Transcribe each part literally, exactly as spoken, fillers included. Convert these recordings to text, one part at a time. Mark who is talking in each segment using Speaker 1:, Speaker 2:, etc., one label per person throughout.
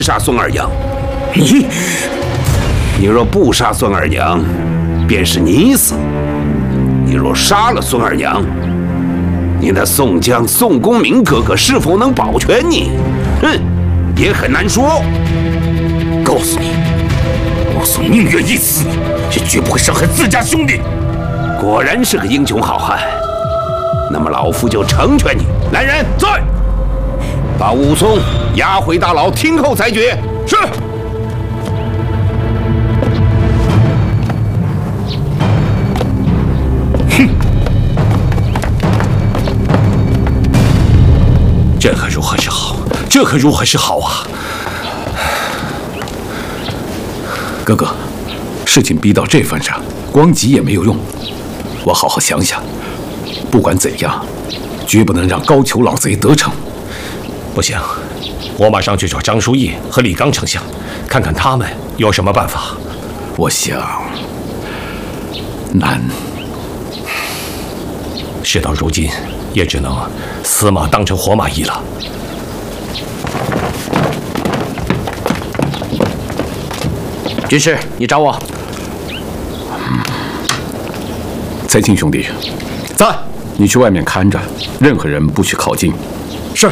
Speaker 1: 杀孙二娘。你，你若不杀孙二娘，便是你死；你若杀了孙二娘，你那宋江、宋公明哥哥是否能保全你？哼，也很难说。
Speaker 2: 告诉你，我宋宁愿一死，也绝不会伤害自家兄弟。
Speaker 1: 果然是个英雄好汉。那么老夫就成全你。来人，在！把武松押回大牢，听候裁决。
Speaker 2: 是。哼，这可如何是好？这可如何是好啊！哥哥，事情逼到这份上，光急也没有用。我好好想想，不管怎样，绝不能让高俅老贼得逞。不行，我马上去找张书义和李纲丞相，看看他们有什么办法。我想，难。事到如今，也只能死马当成活马医了。
Speaker 3: 军师，你找我。
Speaker 2: 蔡青兄弟，在。你去外面看着，任何人不许靠近。是。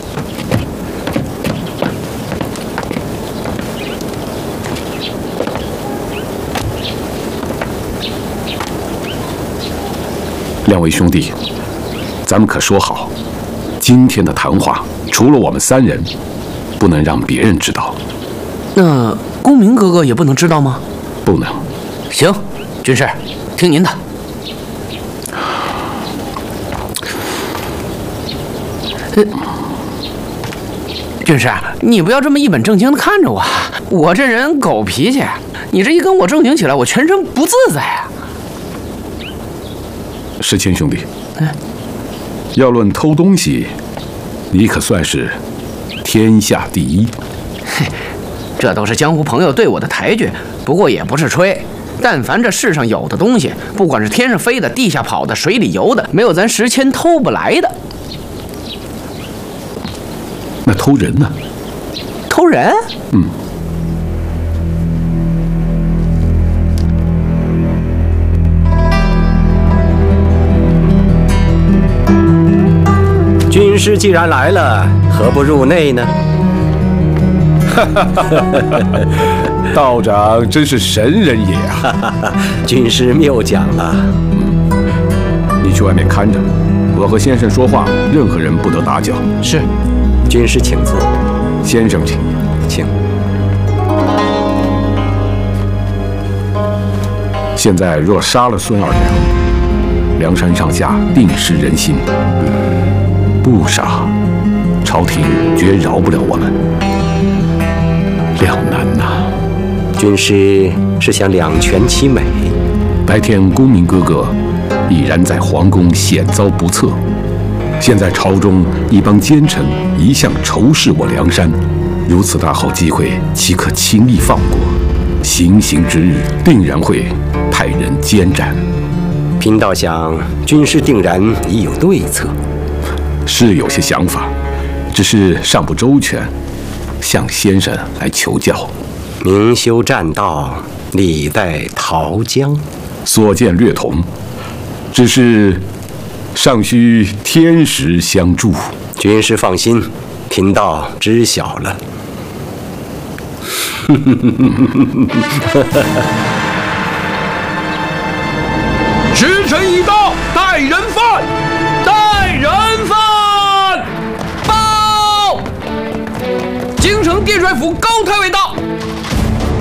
Speaker 2: 两位兄弟，咱们可说好，今天的谈话除了我们三人，不能让别人知道。
Speaker 3: 那公明哥哥也不能知道吗？
Speaker 2: 不能。
Speaker 3: 行，军师，听您的。呃，军师，你不要这么一本正经的看着我，我这人狗脾气，你这一跟我正经起来，我全身不自在啊。
Speaker 2: 石谦兄弟，嗯，要论偷东西，你可算是天下第一。
Speaker 3: 嘿，这都是江湖朋友对我的抬举，不过也不是吹。但凡这世上有的东西，不管是天上飞的、地下跑的、水里游的，没有咱石谦偷不来的。
Speaker 2: 那偷人呢？
Speaker 3: 偷人？
Speaker 2: 嗯。
Speaker 4: 军师既然来了，何不入内呢？
Speaker 2: 道长真是神人也啊！
Speaker 4: 军师谬讲了。
Speaker 2: 嗯，你去外面看着，我和先生说话，任何人不得打搅。
Speaker 3: 是。
Speaker 4: 军师请坐。
Speaker 2: 先生请。
Speaker 4: 请。
Speaker 2: 现在若杀了孙二娘，梁山上下定失人心。不杀，朝廷绝饶不了我们。两难呐、啊！
Speaker 4: 军师是想两全其美。
Speaker 2: 白天公明哥哥已然在皇宫险遭不测，现在朝中一帮奸臣一向仇视我梁山，如此大好机会，岂可轻易放过？行刑之日，定然会派人监斩。
Speaker 4: 贫道想，军师定然已有对策。
Speaker 2: 是有些想法，只是尚不周全，向先生来求教。
Speaker 4: 明修栈道，李代桃僵，
Speaker 2: 所见略同，只是尚需天时相助。
Speaker 4: 军师放心，贫道知晓了。
Speaker 5: 时辰已到，带人犯，带人犯！报！京城殿帅府高太尉到。